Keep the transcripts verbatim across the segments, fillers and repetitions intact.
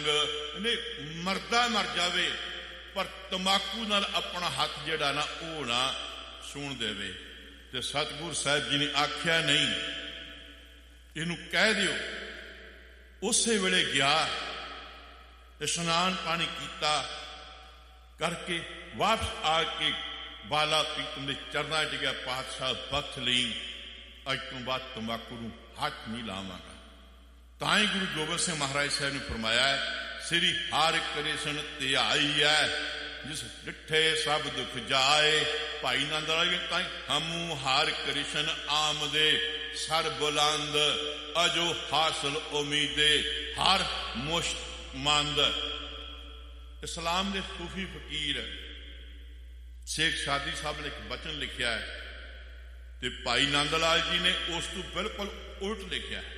ਸੰਗ ਇਹਨੇ ਮਰਦਾ ਮਰ ਜਾਵੇ ਪਰ ਤੰਬਾਕੂ ਨਾਲ ਆਪਣਾ ਹੱਥ ਜਿਹੜਾ ਨਾ ਉਹ ਨਾ ਛੂਣ ਦੇਵੇ। ਤੇ ਸਤਿਗੁਰੂ ਸਾਹਿਬ ਜੀ ਨੇ ਆਖਿਆ ਨਹੀਂ, ਇਹਨੂੰ ਕਹਿ ਦਿਓ। ਉਸੇ ਵੇਲੇ ਗਿਆ, ਇਸ਼ਨਾਨ ਪਾਣੀ ਕੀਤਾ ਕਰਕੇ ਵਾਪਸ ਆ ਕੇ ਬਾਲਾ ਪ੍ਰੀਤਮ ਦੇ ਚਰਨਾਂ 'ਚ ਗਿਆ। ਪਾਤਸ਼ਾਹ ਬਖਸ਼ ਲਈ, ਅੱਜ ਤੋਂ ਬਾਅਦ ਤੰਬਾਕੂ ਨੂੰ ਹੱਥ ਨਹੀਂ ਲਾਵਾਂਗਾ। ਤਾਂ ਹੀ ਗੁਰੂ ਗੋਬਿੰਦ ਸਿੰਘ ਮਹਾਰਾਜ ਸਾਹਿਬ ਨੇ ਫਰਮਾਇਆ, ਸ੍ਰੀ ਹਰਿ ਕ੍ਰਿਸ਼ਨ ਧਿਆਈ ਹੈ ਜਿਸ ਡਿੱਠੇ ਸਭ ਦੁੱਖ ਜਾਏ। ਭਾਈ ਨੰਦ ਲਾਲ ਤਾਂ ਹਮੂ ਹਰ ਕ੍ਰਿਸ਼ਨ ਆਮਦੇ ਸਰ ਬੁਲੰਦ ਅਜੋ ਹਾਸਲ ਉਮੀਦੇ ਹਰ ਮੁਸ਼ਤਮੰਦ। ਇਸਲਾਮ ਦੇ ਸੂਫੀ ਫਕੀਰ ਸ਼ੇਖ ਸ਼ਾਦੀ ਸਾਹਿਬ ਨੇ ਇੱਕ ਬਚਨ ਲਿਖਿਆ ਹੈ ਤੇ ਭਾਈ ਨੰਦ ਲਾਲ ਜੀ ਨੇ ਉਸ ਤੋਂ ਬਿਲਕੁਲ ਉਲਟ ਲਿਖਿਆ ਹੈ।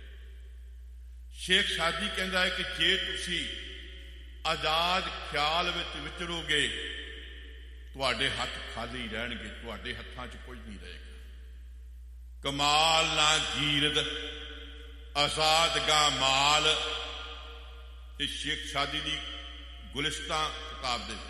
ਸ਼ੇਖ ਸ਼ਾਦੀ ਕਹਿੰਦਾ ਹੈ ਕਿ ਜੇ ਤੁਸੀਂ ਆਜ਼ਾਦ ਖਿਆਲ ਵਿੱਚ ਵਿਚਰੋਗੇ ਤੁਹਾਡੇ ਹੱਥ ਖਾਲੀ ਰਹਿਣਗੇ, ਤੁਹਾਡੇ ਹੱਥਾਂ 'ਚ ਕੁਝ ਨਹੀਂ ਰਹੇਗਾ। ਕਮਾਲ ਨਾ ਗੀਰਦ ਆਜ਼ਾਦ ਗਾ ਮਾਲ, ਇਹ ਸ਼ੇਖ ਸ਼ਾਦੀ ਦੀ ਗੁਲਿਸਤਾਂ ਕਿਤਾਬ ਦੇ ਵਿੱਚ।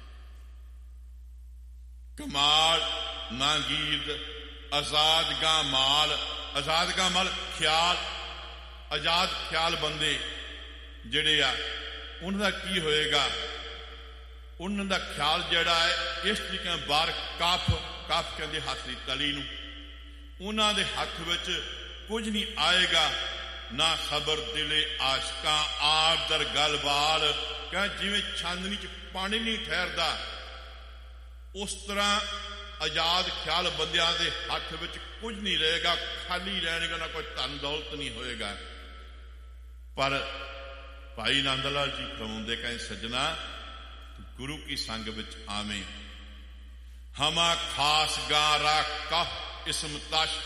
ਕਮਾਲ ਨਾ ਗੀਰਦ ਆਜ਼ਾਦ ਗਾ ਮਾਲ, ਆਜ਼ਾਦ ਗਾ ਮਾਲ ਖਿਆਲ, ਆਜ਼ਾਦ ਖਿਆਲ ਬੰਦੇ ਜਿਹੜੇ ਆ ਉਹਨਾਂ ਦਾ ਕੀ ਹੋਏਗਾ? ਉਹਨਾਂ ਦਾ ਖਿਆਲ ਜਿਹੜਾ ਹੈ ਇਸ ਤਰੀਕੇ ਬਾਹਰ ਕਫ ਕਫ ਕਹਿੰਦੇ ਹੱਥ ਦੀ ਤਲੀ ਨੂੰ, ਉਹਨਾਂ ਦੇ ਹੱਥ ਵਿੱਚ ਕੁਝ ਨਹੀਂ ਆਏਗਾ। ਨਾ ਸਬਰ ਦਿਲੇ ਆਸ਼ਕਾਂ ਆਪ ਦਰ ਗਲ ਬਾਲ, ਕਹਿ ਜਿਵੇਂ ਚਾਂਦਨੀ 'ਚ ਪਾਣੀ ਨਹੀਂ ਠਹਿਰਦਾ ਉਸ ਤਰ੍ਹਾਂ ਆਜ਼ਾਦ ਖਿਆਲ ਬੰਦਿਆਂ ਦੇ ਹੱਥ ਵਿੱਚ ਕੁਝ ਨਹੀਂ ਰਹੇਗਾ, ਖਾਲੀ ਰਹਿਣਗੇ, ਨਾ ਕੋਈ ਧਨ ਦੌਲਤ ਨਹੀਂ ਹੋਏਗਾ। ਪਰ ਭਾਈ ਨੰਦ ਲਾਲ ਜੀ ਫਰਮਾਉਂਦੇ ਕਹੇ ਸੱਜਣਾ ਗੁਰੂ ਕੀ ਸੰਗ ਵਿੱਚ ਆਵੇਂ, ਹਮਾ ਖਾਸ ਗਾਰਾ ਕਫ ਇਸਮ ਤਸ਼,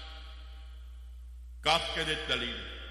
ਕਫ ਕਹਿੰਦੇ ਤਲੀ,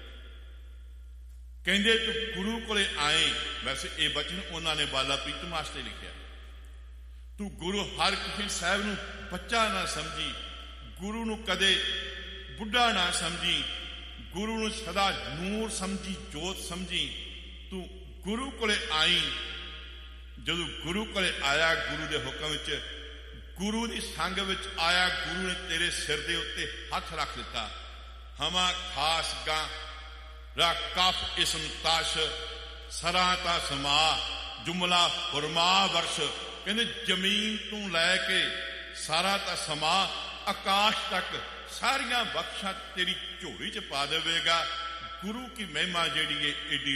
ਕਹਿੰਦੇ ਤੂੰ ਗੁਰੂ ਕੋਲੇ ਆਏ। ਵੈਸੇ ਇਹ ਬਚਨ ਉਹਨਾਂ ਨੇ ਬਾਲਾ ਪ੍ਰੀਤਮ ਵਾਸਤੇ ਲਿਖਿਆ। ਤੂੰ ਗੁਰੂ ਹਰਕ੍ਰਿਸ਼ਨ ਸਾਹਿਬ ਨੂੰ ਬੱਚਾ ਨਾ ਸਮਝੀ, ਗੁਰੂ ਨੂੰ ਕਦੇ ਬੁੱਢਾ ਨਾ ਸਮਝੀ, ਗੁਰੂ ਨੂੰ ਸਦਾ ਨੂਰ ਸਮਝੀ, ਜੋਤ ਸਮਝੀ। ਤੂੰ ਗੁਰੂ ਕੋਲੇ ਆਈ। ਜਦੋਂ ਗੁਰੂ ਕੋਲੇ ਆਇਆ, ਗੁਰੂ ਦੇ ਹੁਕਮ ਵਿੱਚ, ਗੁਰੂ ਦੀ ਸੰਗ ਵਿੱਚ ਆਇਆ, ਗੁਰੂ ਨੇ ਤੇਰੇ ਸਿਰ ਦੇ ਉੱਤੇ ਹੱਥ ਰੱਖ ਦਿੱਤਾ। ਹਮਾ ਖਾਸ ਗਾ ਰਾ ਕਫ ਇਸਮ ਤਸ਼ ਸਰਾਂ ਤਾ ਸਮਾ ਜੁਮਲਾ ਫੁਰਮਾ ਵਰਸ਼, ਕਹਿੰਦੇ ਜ਼ਮੀਨ ਤੋਂ ਲੈ ਕੇ ਸਾਰਾ ਤਾਂ ਸਮਾ ਆਕਾਸ਼ ਤੱਕ ਸਾਰੀਆਂ ਬਖਸ਼ਾਂ ਤੇਰੀ ਝੋਲੀ 'ਚ ਪਾ ਦੇਵੇਗਾ। ਗੁਰੂ ਕੀ ਮਹਿਮਾ ਜਿਹੜੀ ਹੈ ਏਡੀ